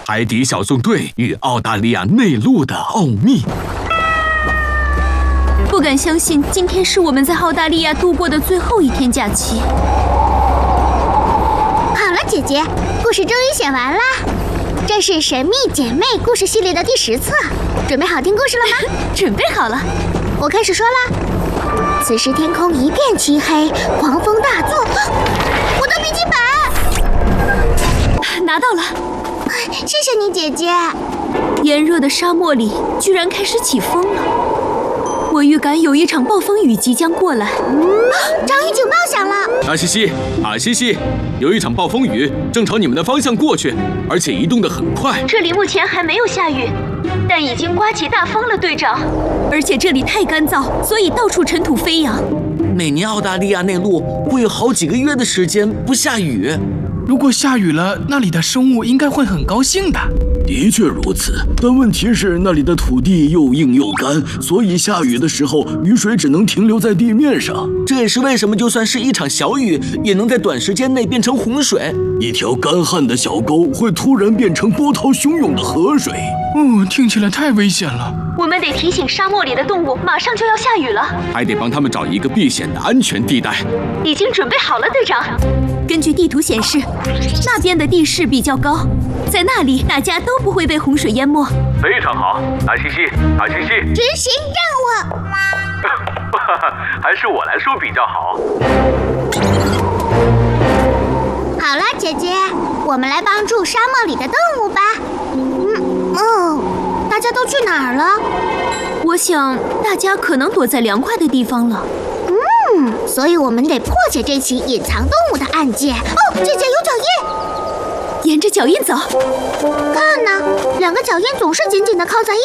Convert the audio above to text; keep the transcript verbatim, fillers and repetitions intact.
海底小纵队与澳大利亚内陆的奥秘。 不敢相信，今天是我们在澳大利亚度过的最后一天假期。 好了，姐姐，故事终于写完啦。这是《神秘姐妹》故事系列的第十册，准备好听故事了吗？ 准备好了， 我开始说啦。此时天空一片漆黑，狂风大作。我的笔记本拿到了， 谢谢你，姐姐。 炎热的沙漠里居然开始起风了，我预感有一场暴风雨即将过来。 章鱼警报响了。 阿西西，阿西西，有一场暴风雨正朝你们的方向过去，而且移动得很快。 这里目前还没有下雨，但已经刮起大风了，队长。而且这里太干燥，所以到处尘土飞扬。 每年澳大利亚内陆会有好几个月的时间不下雨。 如果下雨了，那里的生物应该会很高兴的。 的确如此，但问题是那里的土地又硬又干，所以下雨的时候，雨水只能停留在地面上。 这也是为什么就算是一场小雨，也能在短时间内变成洪水。 一条干旱的小沟会突然变成波涛汹涌的河水。 哦，听起来太危险了。 我们得提醒沙漠里的动物，马上就要下雨了， 还得帮他们找一个避险的安全地带。 已经准备好了，队长。根据地图显示，那边的地势比较高，在那里大家都不会被洪水淹没。 非常好，阿西西，阿西西， 执行任务。 还是我来说比较好。 好了，姐姐，我们来帮助沙漠里的动物吧。嗯哦，大家都去哪儿了？ 我想大家可能躲在凉快的地方了。 嗯，所以我们得破解这起隐藏动物的案件。哦，姐姐有脚印， 沿着脚印走。 看呢，两个脚印总是紧紧地靠在一